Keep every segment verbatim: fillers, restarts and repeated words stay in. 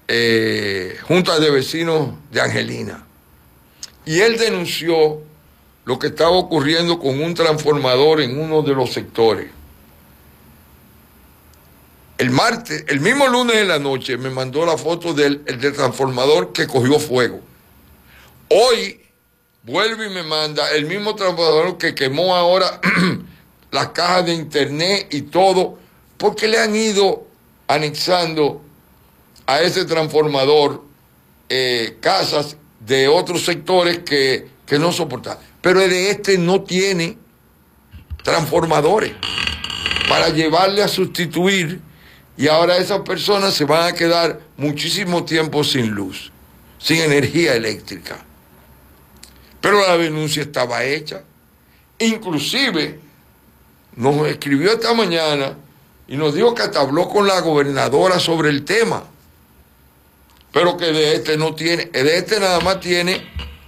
eh, junta de vecinos de Angelina. Y él denunció lo que estaba ocurriendo con un transformador en uno de los sectores. El martes, el mismo lunes de la noche, me mandó la foto del, del transformador que cogió fuego. Hoy vuelve y me manda el mismo transformador que quemó ahora las cajas de internet y todo, porque le han ido anexando a ese transformador eh, casas de otros sectores que, que no soportan. Pero el de este no tiene transformadores para llevarle a sustituir, y ahora esas personas se van a quedar muchísimo tiempo sin luz, sin energía eléctrica. Pero la denuncia estaba hecha. Inclusive nos escribió esta mañana y nos dijo que hasta habló con la gobernadora sobre el tema, pero que de este no tiene, de este nada más tiene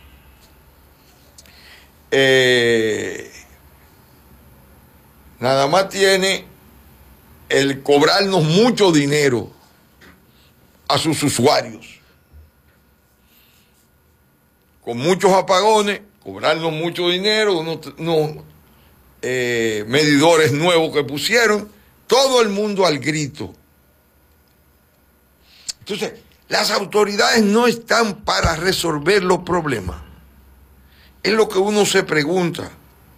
eh, nada más tiene el cobrarnos mucho dinero a sus usuarios. Con muchos apagones, cobrarnos mucho dinero, unos, unos eh, medidores nuevos que pusieron, todo el mundo al grito. Entonces, las autoridades no están para resolver los problemas. Es lo que uno se pregunta.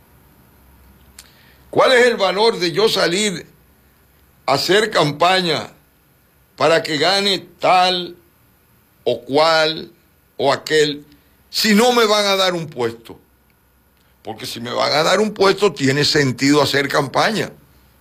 ¿Cuál es el valor de yo salir a hacer campaña para que gane tal o cual o aquel, si no me van a dar un puesto? Porque si me van a dar un puesto, tiene sentido hacer campaña.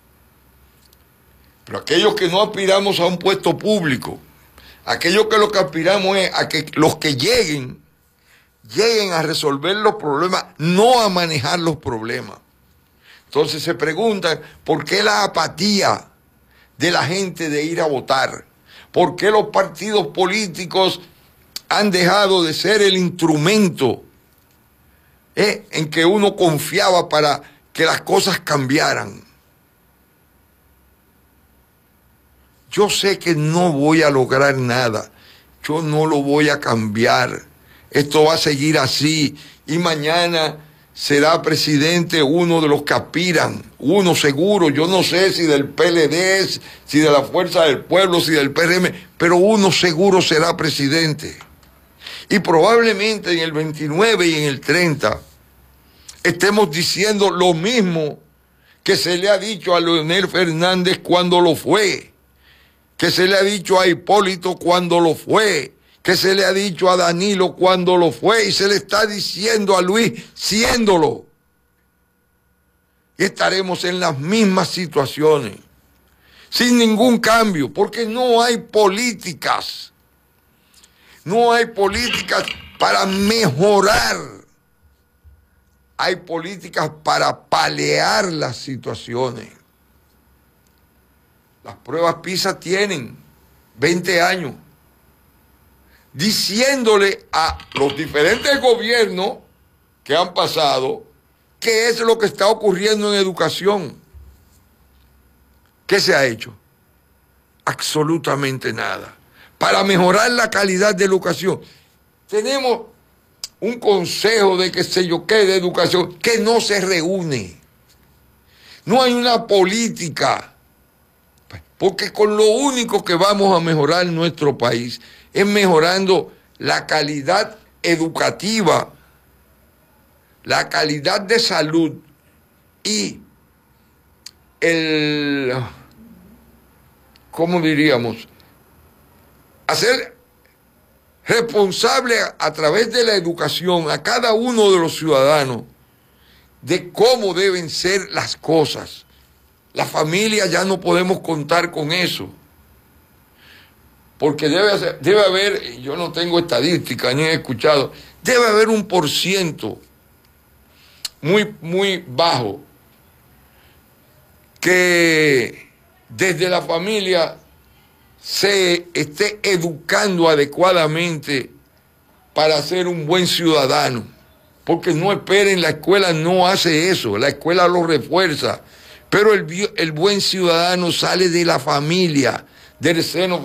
Pero aquellos que no aspiramos a un puesto público, aquellos que lo que aspiramos es a que los que lleguen, lleguen a resolver los problemas, no a manejar los problemas. Entonces se preguntan, ¿por qué la apatía de la gente de ir a votar? ¿Por qué los partidos políticos han dejado de ser el instrumento eh, en que uno confiaba para que las cosas cambiaran? Yo sé que no voy a lograr nada, yo no lo voy a cambiar, esto va a seguir así, y mañana será presidente uno de los que aspiran, uno seguro, yo no sé si del P L D, si de la Fuerza del Pueblo, si del P R M, pero uno seguro será presidente. Y probablemente en el veintinueve y en el treinta estemos diciendo lo mismo que se le ha dicho a Leonel Fernández cuando lo fue, que se le ha dicho a Hipólito cuando lo fue, que se le ha dicho a Danilo cuando lo fue, y se le está diciendo a Luis siéndolo. Y estaremos en las mismas situaciones, sin ningún cambio, porque no hay políticas, no hay políticas para mejorar, hay políticas para paliar las situaciones. Las pruebas PISA tienen veinte años diciéndole a los diferentes gobiernos que han pasado qué es lo que está ocurriendo en educación. ¿Qué se ha hecho? Absolutamente nada. Para mejorar la calidad de educación, tenemos un consejo de qué sé yo qué de educación que no se reúne. No hay una política. Porque con lo único que vamos a mejorar nuestro país es mejorando la calidad educativa, la calidad de salud y el, ¿cómo diríamos? Hacer responsable a, a través de la educación a cada uno de los ciudadanos de cómo deben ser las cosas. La familia ya no podemos contar con eso, porque debe, hacer, debe haber, yo no tengo estadística ni he escuchado, debe haber un por ciento muy, muy bajo que desde la familia se esté educando adecuadamente para ser un buen ciudadano, porque no esperen, la escuela no hace eso, la escuela lo refuerza. Pero el, el buen ciudadano sale de la familia, del seno